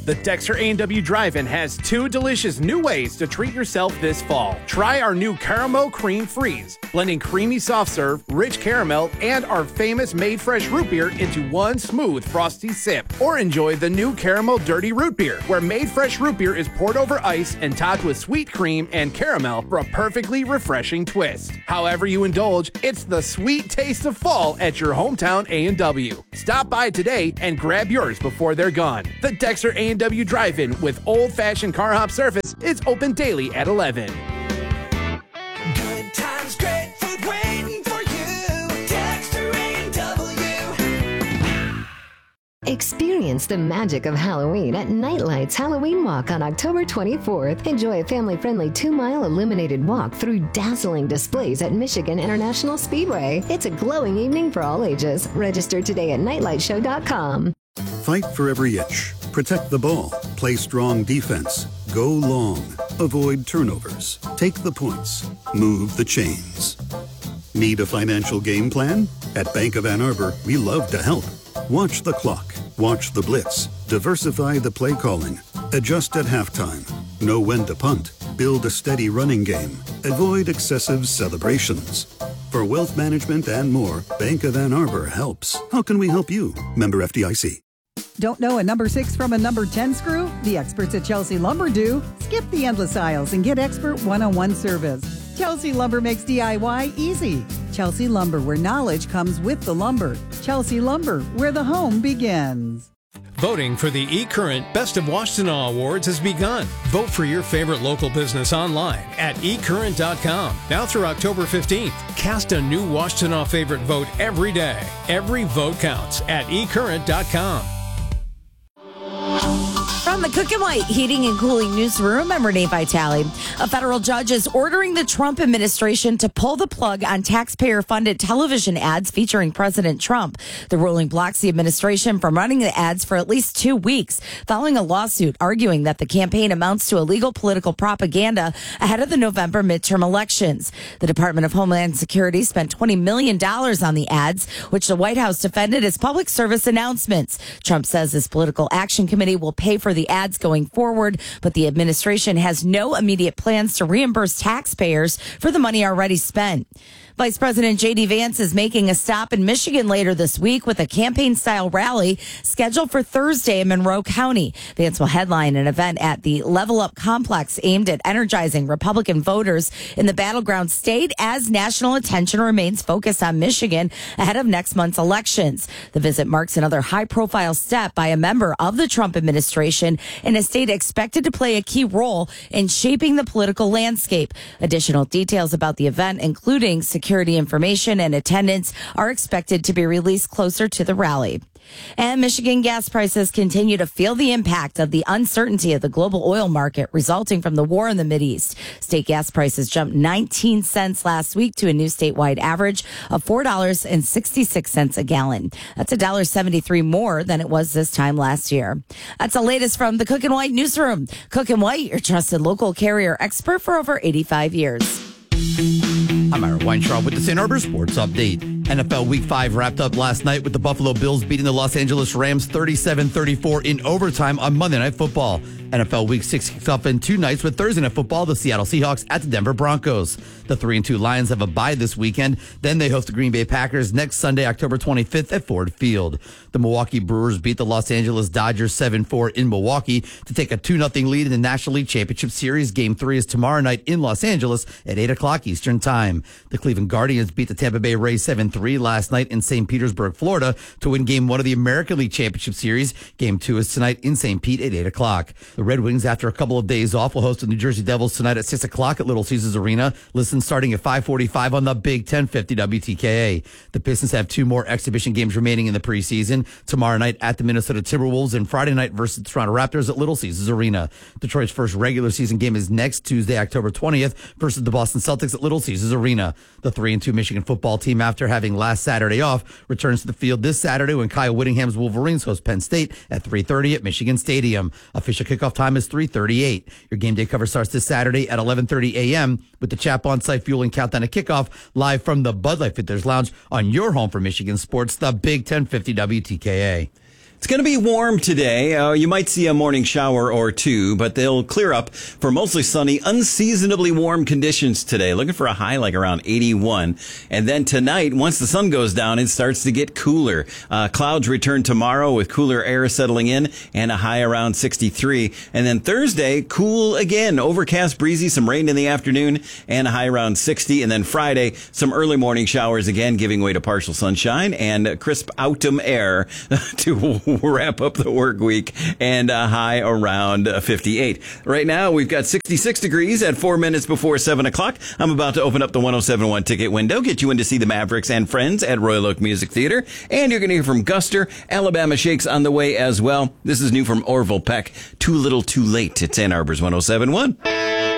The Dexter A&W Drive-In has 2 delicious new ways to treat yourself this fall. Try our new Caramel Cream Freeze, blending creamy soft serve, rich caramel, and our famous made fresh root beer into one smooth frosty sip. Or enjoy the new Caramel Dirty Root Beer, where made fresh root beer is poured over ice and topped with sweet cream and caramel for a perfectly refreshing twist. However you indulge, it's the sweet taste of fall at your hometown A&W. Stop by today and grab yours before they're gone. The Dexter A&W Drive-In with old-fashioned car hop service is open daily at 11. Good times, great food waiting for you. Dexter A&W. Experience the magic of Halloween at Nightlight's Halloween Walk on October 24th. Enjoy a family-friendly 2-mile illuminated walk through dazzling displays at Michigan International Speedway. It's a glowing evening for all ages. Register today at nightlightshow.com. Fight for every inch. Protect the ball. Play strong defense. Go long. Avoid turnovers. Take the points. Move the chains. Need a financial game plan? At Bank of Ann Arbor, we love to help. Watch the clock. Watch the blitz. Diversify the play calling. Adjust at halftime. Know when to punt. Build a steady running game. Avoid excessive celebrations. For wealth management and more, Bank of Ann Arbor helps. How can we help you? Member FDIC. Don't know a number 6 from a number 10 screw? The experts at Chelsea Lumber do. Skip the endless aisles and get expert one-on-one service. Chelsea Lumber makes DIY easy. Chelsea Lumber, where knowledge comes with the lumber. Chelsea Lumber, where the home begins. Voting for the eCurrent Best of Washtenaw Awards has begun. Vote for your favorite local business online at ecurrent.com. Now through October 15th. Cast a new Washtenaw favorite vote every day. Every vote counts at ecurrent.com. From the Cook and White Heating and Cooling Newsroom, I'm Renee Vitale. A federal judge is ordering the Trump administration to pull the plug on taxpayer-funded television ads featuring President Trump. The ruling blocks the administration from running the ads for at least 2 weeks, following a lawsuit arguing that the campaign amounts to illegal political propaganda ahead of the November midterm elections. The Department of Homeland Security spent $20 million on the ads, which the White House defended as public service announcements. Trump says his political action committee will pay for the ads going forward, but the administration has no immediate plans to reimburse taxpayers for the money already spent. Vice President J.D. Vance is making a stop in Michigan later this week with a campaign-style rally scheduled for Thursday in Monroe County. Vance will headline an event at the Level Up Complex aimed at energizing Republican voters in the battleground state as national attention remains focused on Michigan ahead of next month's elections. The visit marks another high-profile step by a member of the Trump administration in a state expected to play a key role in shaping the political landscape. Additional details about the event, including security information and attendance, are expected to be released closer to the rally. And Michigan gas prices continue to feel the impact of the uncertainty of the global oil market resulting from the war in the Mideast. State gas prices jumped 19 cents last week to a new statewide average of $4.66 a gallon. That's $1.73 more than it was this time last year. That's the latest from the Cook and White Newsroom. Cook and White, your trusted local carrier expert for over 85 years. I'm Ira Weintraub with the St. Arbor Sports Update. NFL Week 5 wrapped up last night with the Buffalo Bills beating the Los Angeles Rams 37-34 in overtime on Monday Night Football. NFL Week 6 kicks off in 2 nights with Thursday Night Football, the Seattle Seahawks at the Denver Broncos. The 3-2 Lions have a bye this weekend. Then they host the Green Bay Packers next Sunday, October 25th at Ford Field. The Milwaukee Brewers beat the Los Angeles Dodgers 7-4 in Milwaukee to take a 2-0 lead in the National League Championship Series. Game 3 is tomorrow night in Los Angeles at 8 o'clock Eastern Time. The Cleveland Guardians beat the Tampa Bay Rays 7-3 last night in St. Petersburg, Florida to win Game 1 of the American League Championship Series. Game 2 is tonight in St. Pete at 8 o'clock. The Red Wings, after a couple of days off, will host the New Jersey Devils tonight at 6 o'clock at Little Caesars Arena. Listen starting at 5:45 on the Big 1050 WTKA. The Pistons have 2 more exhibition games remaining in the preseason. Tomorrow night at the Minnesota Timberwolves and Friday night versus the Toronto Raptors at Little Caesars Arena. Detroit's first regular season game is next Tuesday, October 20th versus the Boston Celtics at Little Caesars Arena. The 3-2 Michigan football team, after having last Saturday off, returns to the field this Saturday when Kyle Whittingham's Wolverines host Penn State at 3:30 at Michigan Stadium. Official kickoff time is 3:38. Your game day cover starts this Saturday at 11:30 a.m. with the Chap On-Site Fueling Countdown to Kickoff live from the Bud Light Fitters Lounge on your home for Michigan sports, the Big 1050 WTKA. It's going to be warm today. You might see a morning shower or two, but they'll clear up for mostly sunny, unseasonably warm conditions today. Looking for a high like around 81. And then tonight, once the sun goes down, it starts to get cooler. Clouds return tomorrow with cooler air settling in and a high around 63. And then Thursday, cool again. Overcast, breezy, some rain in the afternoon and a high around 60. And then Friday, some early morning showers again, giving way to partial sunshine and crisp autumn air to wrap up the work week and a high around 58. Right now, we've got 66 degrees at 4 minutes before 7 o'clock. I'm about to open up the 107.1 ticket window, get you in to see the Mavericks and Friends at Royal Oak Music Theater. And you're going to hear from Guster. Alabama Shakes on the way as well. This is new from Orville Peck. Too Little Too Late. It's Ann Arbor's 107.1.